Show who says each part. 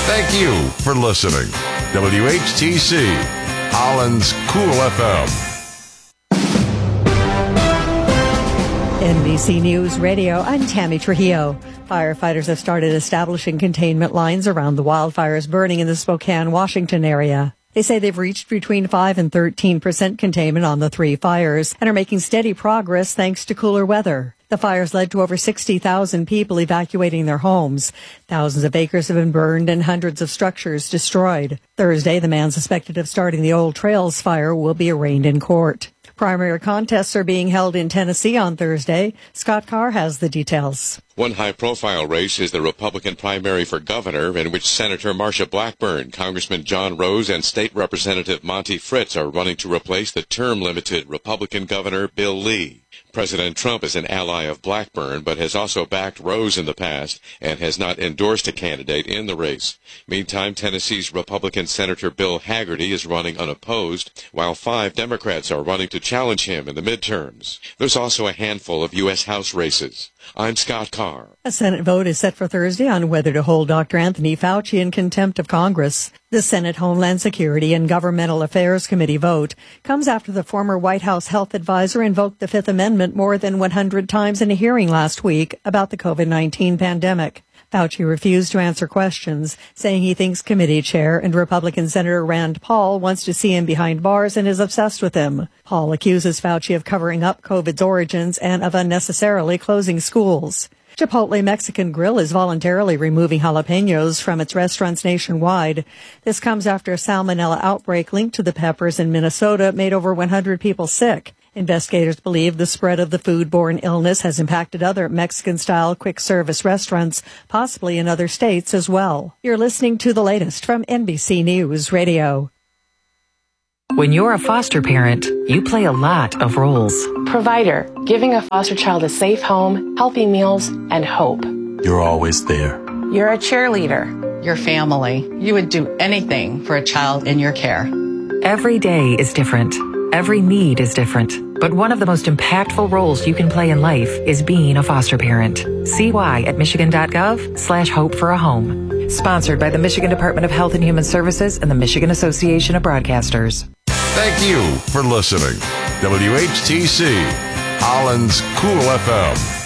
Speaker 1: Thank you for listening. WHTC, Holland's Cool FM.
Speaker 2: NBC News Radio, I'm Tammy Trujillo. Firefighters have started establishing containment lines around the wildfires burning in the Spokane, Washington area. They say they've reached between 5 and 13% containment on the 3 fires and are making steady progress thanks to cooler weather. The fires led to over 60,000 people evacuating their homes. Thousands of acres have been burned and hundreds of structures destroyed. Thursday, the man suspected of starting the Old Trails fire will be arraigned in court. Primary contests are being held in Tennessee on Thursday. Scott Carr has the details.
Speaker 3: One high-profile race is the Republican primary for governor, in which Senator Marsha Blackburn, Congressman John Rose, and State Representative Monty Fritz are running to replace the term-limited Republican Governor Bill Lee. President Trump is an ally of Blackburn, but has also backed Rose in the past and has not endorsed a candidate in the race. Meantime, Tennessee's Republican Senator Bill Hagerty is running unopposed, while 5 Democrats are running to challenge him in the midterms. There's also a handful of U.S. House races. I'm Scott Carr.
Speaker 2: A Senate vote is set for Thursday on whether to hold Dr. Anthony Fauci in contempt of Congress. The Senate Homeland Security and Governmental Affairs Committee vote comes after the former White House health advisor invoked the Fifth Amendment more than 100 times in a hearing last week about the COVID-19 pandemic. Fauci refused to answer questions, saying he thinks committee chair and Republican Senator Rand Paul wants to see him behind bars and is obsessed with him. Paul accuses Fauci of covering up COVID's origins and of unnecessarily closing schools. Chipotle Mexican Grill is voluntarily removing jalapenos from its restaurants nationwide. This comes after a salmonella outbreak linked to the peppers in Minnesota made over 100 people sick. Investigators believe the spread of the foodborne illness has impacted other Mexican-style quick-service restaurants, possibly in other states as well. You're listening to the latest from NBC News Radio.
Speaker 4: When you're a foster parent, you play a lot of roles.
Speaker 5: Provider, giving a foster child a safe home, healthy meals, and hope.
Speaker 6: You're always there.
Speaker 5: You're a cheerleader.
Speaker 7: Your family. You would do anything for a child in your care.
Speaker 4: Every day is different. Every need is different. But one of the most impactful roles you can play in life is being a foster parent. See why at michigan.gov/hope for a home. Sponsored by the Michigan Department of Health and Human Services and the Michigan Association of Broadcasters.
Speaker 1: Thank you for listening. WHTC, Holland's Cool FM.